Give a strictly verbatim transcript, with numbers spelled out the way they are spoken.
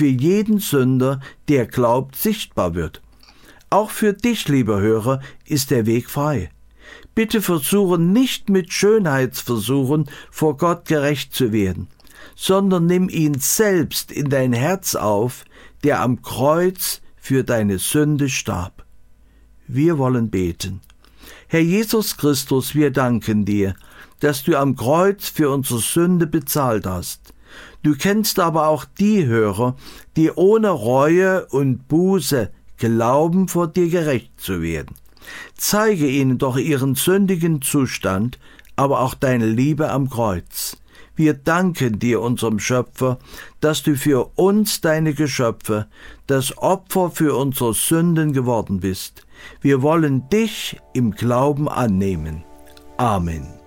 für jeden Sünder, der glaubt, sichtbar wird. Auch für dich, lieber Hörer, ist der Weg frei. Bitte versuche nicht mit Schönheitsversuchen vor Gott gerecht zu werden, sondern nimm ihn selbst in dein Herz auf, der am Kreuz für deine Sünde starb. Wir wollen beten. Herr Jesus Christus, wir danken dir, dass du am Kreuz für unsere Sünde bezahlt hast. Du kennst aber auch die Hörer, die ohne Reue und Buße glauben, vor dir gerecht zu werden. Zeige ihnen doch ihren sündigen Zustand, aber auch deine Liebe am Kreuz. Wir danken dir, unserem Schöpfer, dass du für uns, deine Geschöpfe, das Opfer für unsere Sünden geworden bist. Wir wollen dich im Glauben annehmen. Amen.